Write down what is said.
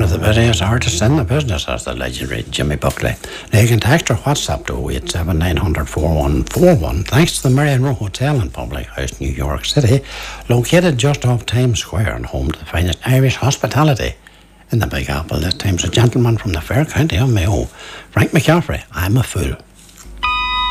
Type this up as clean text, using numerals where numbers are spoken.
of the busiest artists in the business, as the legendary Jimmy Buckley. Now you can text or WhatsApp to 087 900 4141 thanks to the Marion Row Hotel and Public House, New York City, located just off Times Square and home to the finest Irish hospitality in the Big Apple. This time's a gentleman from the fair county of Mayo, Frank McCaffrey, I'm a Fool.